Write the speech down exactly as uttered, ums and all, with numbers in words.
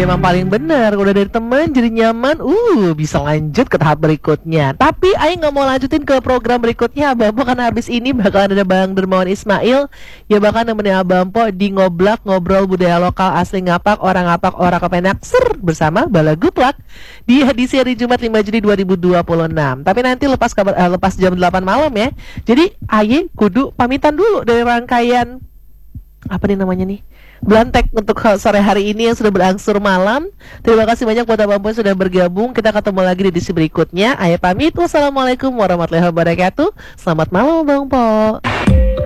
emang paling bener. Udah dari teman jadi nyaman. Uh bisa lanjut ke tahap berikutnya. Tapi Aing nggak mau lanjutin ke program berikutnya Abang Po, karena habis ini bakal ada Bang Dermawan Ismail ya bakal nemenin Abang Po di ngoblak ngobrol budaya lokal asli ngapak orang ngapak orang kepenak ser bersama Bala Guplak di edisi hari Jumat lima Juni dua ribu dua puluh enam. Tapi nanti lepas kabar eh, lepas jam delapan malam ya. Jadi Aing kudu pamitan dulu dari rangkaian apa nih namanya nih Blantek untuk sore hari ini yang sudah berangsur malam. Terima kasih banyak buat Abang Po yang sudah bergabung. Kita ketemu lagi di edisi berikutnya. Ayah pamit. Wassalamualaikum warahmatullahi wabarakatuh. Selamat malam Abang Po.